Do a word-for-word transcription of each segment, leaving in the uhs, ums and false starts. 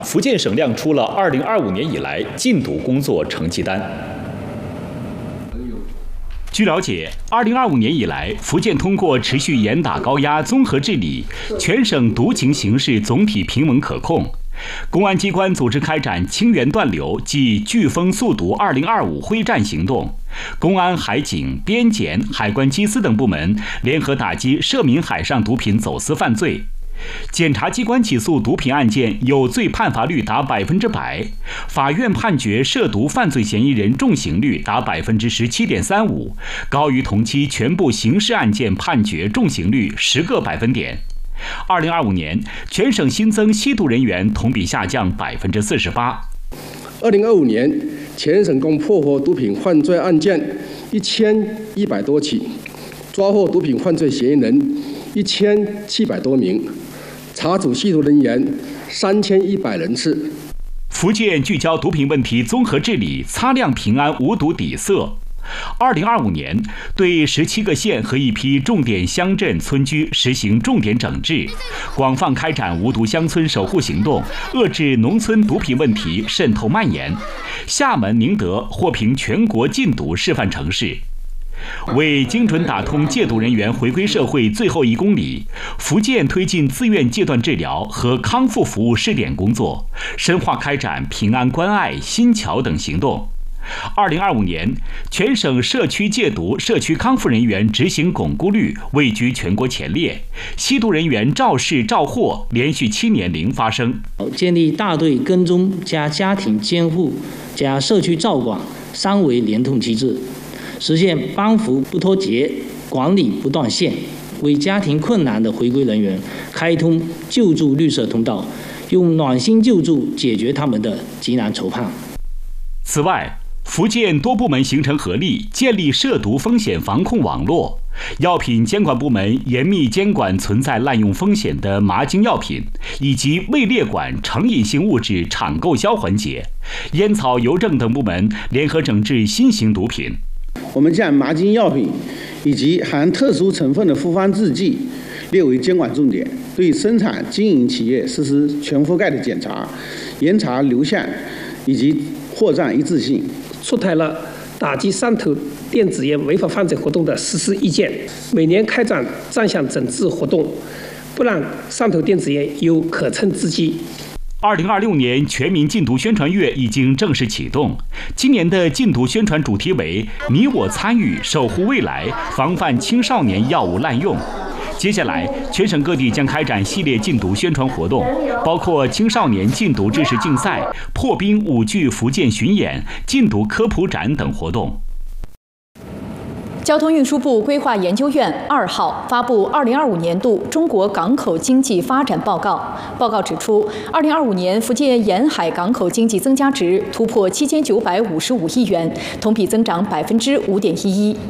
福建省亮出了二零二五年以来禁毒工作成绩单。据了解，二零二五年以来，福建通过持续严打高压、综合治理，全省毒情形势总体平稳可控。公安机关组织开展清源断流及飓风速毒二零二五会战行动，公安、海警、边检、海关缉私等部门联合打击涉闽海上毒品走私犯罪。检察机关起诉毒品案件有罪判罚率达百分之百，法院判决涉毒犯罪嫌疑人重刑率达百分之十七点三五，高于同期全部刑事案件判决重刑率十个百分点。二零二五年，全省新增吸毒人员同比下降百分之四十八。 二零二五年，全省共破获毒品犯罪案件一千一百多起，抓获毒品犯罪嫌疑人一千七百多名。查处吸毒人员三千一百人次。 福建聚焦毒品问题综合治理，擦亮平安无毒底色。二零二五年，对十七个县和一批重点乡镇村居实行重点整治，广泛开展无毒乡村守护行动，遏制农村毒品问题渗透蔓延。厦门、宁德获评全国禁毒示范城市。为精准打通戒毒人员回归社会最后一公里，福建推进自愿戒断治疗和康复服务试点工作，深化开展平安关爱、新桥等行动。二零二五年，全省社区戒毒、社区康复人员执行巩固率位居全国前列，吸毒人员肇事肇获连续七年零发生。 建立大队跟踪加家庭监护加社区照管三维联通机制，实现帮扶不脱节、管理不断线，为家庭困难的回归人员开通救助绿色通道，用暖心救助解决他们的急难愁盼。 此外，福建多部门形成合力，建立涉毒风险防控网络。药品监管部门严密监管存在滥用风险的麻精药品，以及未列管成瘾性物质产购销环节。烟草、邮政等部门联合整治新型毒品。 我们将麻精药品以及含特殊成分的复方制剂列为监管重点，对生产经营企业实施全覆盖的检查，严查流向以及货账一致性。 出台了打击上头电子烟违法犯罪活动的实施意见，每年开展专项整治活动，不让上头电子烟有可乘之机。 二零二六年全民禁毒宣传月已经正式启动，今年的禁毒宣传主题为“你我参与，守护未来，防范青少年药物滥用”。接下来，全省各地将开展系列禁毒宣传活动，包括青少年禁毒知识竞赛、破冰舞剧福建巡演、禁毒科普展等活动。 交通运输部规划研究院二号发布二零二五年度中国港口经济发展报告。报告指出，二零二五年福建沿海港口经济增加值突破七千九百五十五亿元，同比增长百分之五点一一。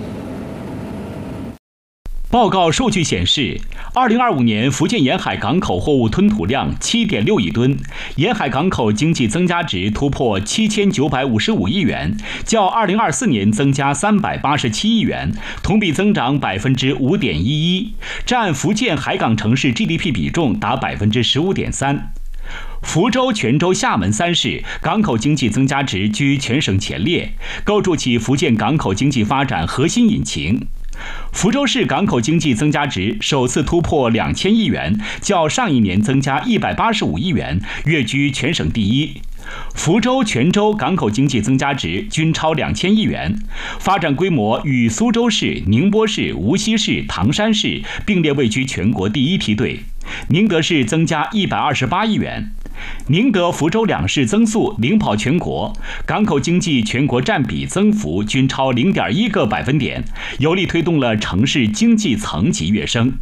报告数据显示，二零二五年福建沿海港口货物吞吐量七点六亿吨，沿海港口经济增加值突破七千九百五十五亿元，较二零二四年增加三百八十七亿元，同比增长百分之五点一一，占福建海港城市 G D P 比重达百分之十五点三。福州、泉州、厦门三市港口经济增加值居全省前列，构筑起福建港口经济发展核心引擎。福州市港口经济增加值首次突破两千亿元，较上一年增加一百八十五亿元，跃居全省第一。福州、泉州港口经济增加值均超两千亿元，发展规模与苏州市、宁波市、无锡市、唐山市并列位居全国第一梯队。宁德市增加一百二十八亿元。宁德、福州两市增速领跑全国，港口经济全国占比增幅均超 零点一个百分点，有力推动了城市经济层级跃升。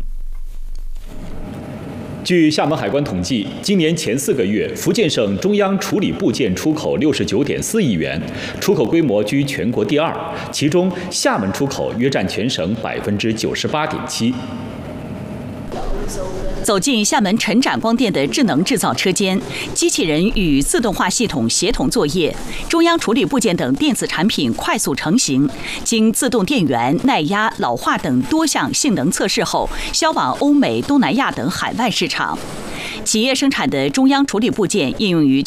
据厦门海关统计，今年前四个月，福建省中央处理部件出口 六十九点四亿元，出口规模居全国第二，其中厦门出口约占全省 百分之九十八点七。 走进厦门陈展光电的智能制造车间，机器人与自动化系统协同作业，中央处理部件等电子产品快速成型，经自动电源、耐压、老化等多项性能测试后，销往欧美、东南亚等海外市场。企业生产的中央处理部件应用于